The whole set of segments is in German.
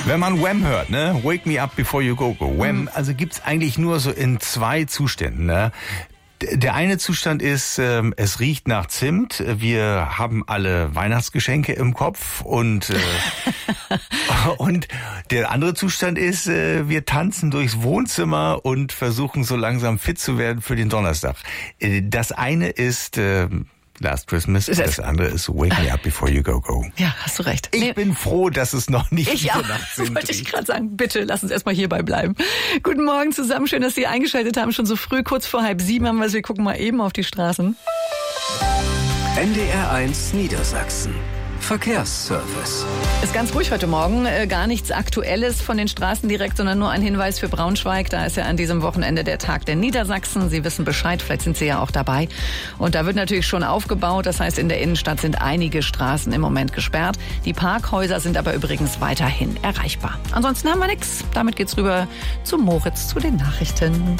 Wenn man Wham hört, ne? Wake me up before you go. Wham, also gibt's eigentlich nur so in 2 Zuständen, ne? Der eine Zustand ist, es riecht nach Zimt. Wir haben alle Weihnachtsgeschenke im Kopf und der andere Zustand ist, wir tanzen durchs Wohnzimmer und versuchen so langsam fit zu werden für den Donnerstag. Das eine ist Last Christmas, das andere ist Wake Me Up Before You Go Go. Ja, hast du recht. Ich bin froh, dass es noch nicht Nacht sind. Wollte ich gerade sagen, bitte lass uns erstmal hierbei bleiben. Guten Morgen zusammen, schön, dass Sie eingeschaltet haben. Schon so früh, kurz vor 6:30 haben wir es. Wir gucken mal eben auf die Straßen. NDR1 Niedersachsen. Verkehrsservice. Ist ganz ruhig heute Morgen. Gar nichts Aktuelles von den Straßen direkt, sondern nur ein Hinweis für Braunschweig. Da ist ja an diesem Wochenende der Tag der Niedersachsen. Sie wissen Bescheid, vielleicht sind Sie ja auch dabei. Und da wird natürlich schon aufgebaut. Das heißt, in der Innenstadt sind einige Straßen im Moment gesperrt. Die Parkhäuser sind aber übrigens weiterhin erreichbar. Ansonsten haben wir nichts. Damit geht's rüber zu Moritz, zu den Nachrichten.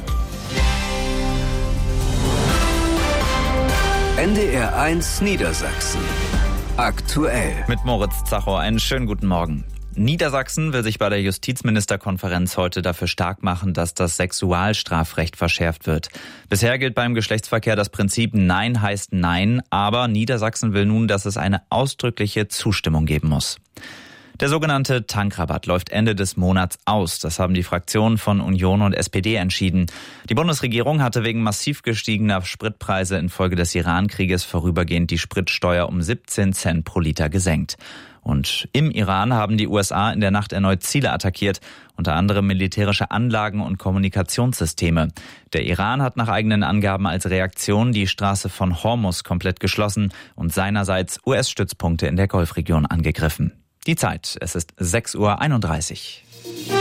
NDR1 Niedersachsen. Aktuell. Mit Moritz Zacho einen schönen guten Morgen. Niedersachsen will sich bei der Justizministerkonferenz heute dafür stark machen, dass das Sexualstrafrecht verschärft wird. Bisher gilt beim Geschlechtsverkehr das Prinzip Nein heißt Nein, aber Niedersachsen will nun, dass es eine ausdrückliche Zustimmung geben muss. Der sogenannte Tankrabatt läuft Ende des Monats aus. Das haben die Fraktionen von Union und SPD entschieden. Die Bundesregierung hatte wegen massiv gestiegener Spritpreise infolge des Iran-Krieges vorübergehend die Spritsteuer um 17 Cent pro Liter gesenkt. Und im Iran haben die USA in der Nacht erneut Ziele attackiert, unter anderem militärische Anlagen und Kommunikationssysteme. Der Iran hat nach eigenen Angaben als Reaktion die Straße von Hormuz komplett geschlossen und seinerseits US-Stützpunkte in der Golfregion angegriffen. Die Zeit, es ist 6:31 Uhr.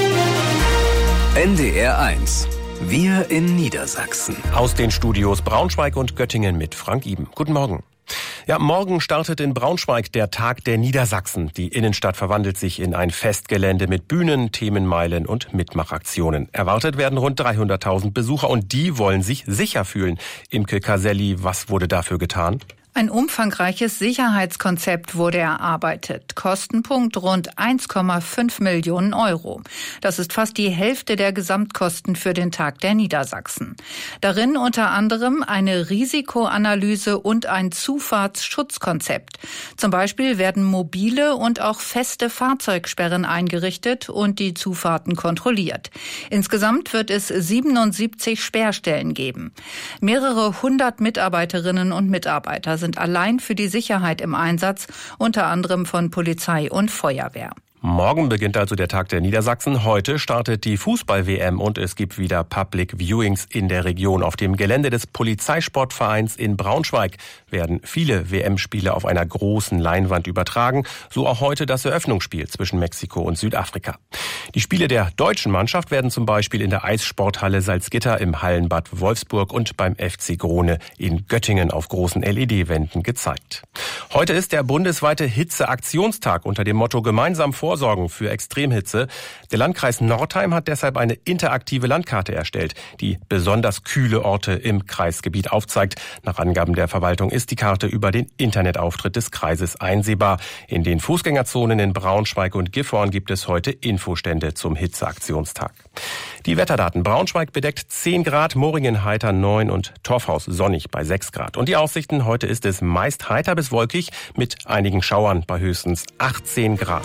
NDR1. Wir in Niedersachsen. Aus den Studios Braunschweig und Göttingen mit Frank Iben. Guten Morgen. Ja, morgen startet in Braunschweig der Tag der Niedersachsen. Die Innenstadt verwandelt sich in ein Festgelände mit Bühnen, Themenmeilen und Mitmachaktionen. Erwartet werden rund 300.000 Besucher und die wollen sich sicher fühlen. Imke Caselli, was wurde dafür getan? Ein umfangreiches Sicherheitskonzept wurde erarbeitet. Kostenpunkt rund 1,5 Millionen Euro. Das ist fast die Hälfte der Gesamtkosten für den Tag der Niedersachsen. Darin unter anderem eine Risikoanalyse und ein Zufahrtsschutzkonzept. Zum Beispiel werden mobile und auch feste Fahrzeugsperren eingerichtet und die Zufahrten kontrolliert. Insgesamt wird es 77 Sperrstellen geben. Mehrere hundert Mitarbeiterinnen und Mitarbeiter sind allein für die Sicherheit im Einsatz, unter anderem von Polizei und Feuerwehr. Morgen beginnt also der Tag der Niedersachsen. Heute startet die Fußball-WM und es gibt wieder Public Viewings in der Region. Auf dem Gelände des Polizeisportvereins in Braunschweig werden viele WM-Spiele auf einer großen Leinwand übertragen. So auch heute das Eröffnungsspiel zwischen Mexiko und Südafrika. Die Spiele der deutschen Mannschaft werden zum Beispiel in der Eissporthalle Salzgitter, im Hallenbad Wolfsburg und beim FC Grone in Göttingen auf großen LED-Wänden gezeigt. Heute ist der bundesweite Hitzeaktionstag unter dem Motto Gemeinsam vorsorgen für Extremhitze. Der Landkreis Nordheim hat deshalb eine interaktive Landkarte erstellt, die besonders kühle Orte im Kreisgebiet aufzeigt. Nach Angaben der Verwaltung ist die Karte über den Internetauftritt des Kreises einsehbar. In den Fußgängerzonen in Braunschweig und Gifhorn gibt es heute Infostände zum Hitzeaktionstag. Die Wetterdaten: Braunschweig bedeckt 10 Grad, Moringen heiter 9 und Torfhaus sonnig bei 6 Grad. Und die Aussichten: heute ist es meist heiter bis wolkig mit einigen Schauern bei höchstens 18 Grad.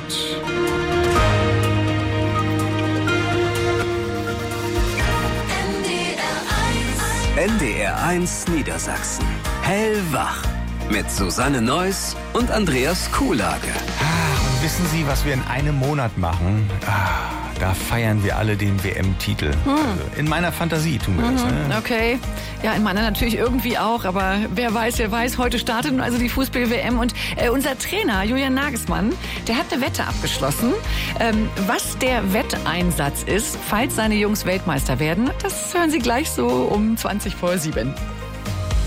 NDR1 Niedersachsen. Hellwach. Mit Susanne Neuss und Andreas Kuhlage. Wissen Sie, was wir in einem Monat machen? Da feiern wir alle den WM-Titel. Also in meiner Fantasie tun wir das. Ne? Okay. Ja, in meiner natürlich irgendwie auch. Aber wer weiß. Heute startet nun also die Fußball-WM. Und unser Trainer, Julian Nagelsmann, der hat eine Wette abgeschlossen. Was der Wetteinsatz ist, falls seine Jungs Weltmeister werden, das hören Sie gleich so um 7:20.